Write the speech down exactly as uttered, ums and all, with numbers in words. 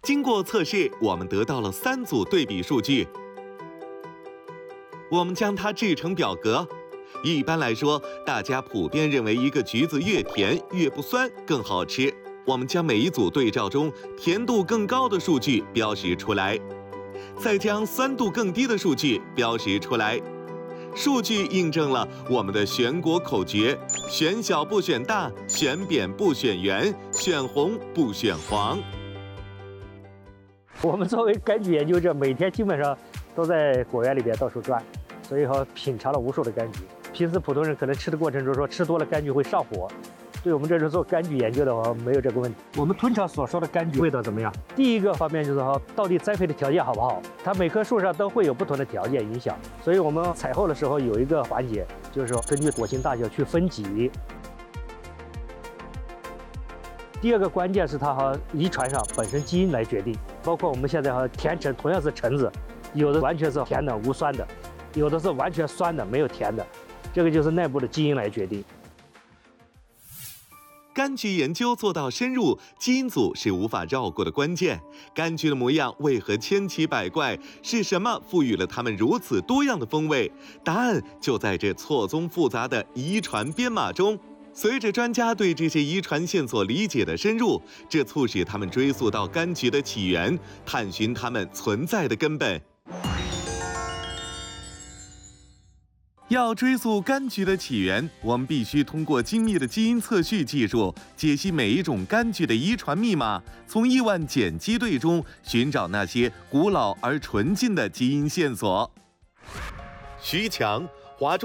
经过测试，我们得到了三组对比数据。我们将它制成表格。一般来说，大家普遍认为一个橘子越甜越不酸更好吃。我们将每一组对照中甜度更高的数据标识出来，再将酸度更低的数据标识出来。数据印证了我们的选果口诀：选小不选大，选扁不选圆，选红不选黄。 我们作为柑橘研究者，每天基本上都在果园里边到处转，所以说品尝了无数的柑橘。平时普通人可能吃的过程中说吃多了柑橘会上火，对我们这种做柑橘研究的话没有这个问题。我们通常所说的柑橘味道怎么样？第一个方面就是说到底栽培的条件好不好，它每棵树上都会有不同的条件影响，所以我们采后的时候有一个环节，就是说根据果形大小去分级。第二个关键是它和遗传上本身基因来决定，包括我们现在和甜橙同样是橙子，有的完全是甜的无酸的，有的是完全酸的没有甜的，这个就是内部的基因来决定。 柑橘研究做到深入，基因组是无法绕过的关键。柑橘的模样为何千奇百怪？是什么赋予了它们如此多样的风味？答案就在这错综复杂的遗传编码中。随着专家对这些遗传线索理解的深入，这促使他们追溯到柑橘的起源，探寻它们存在的根本。要追溯柑橘的起源，我们必须通过精密的基因测序技术，解析每一种柑橘的遗传密码，从亿万碱基对中寻找那些古老而纯净的基因线索。徐强，华中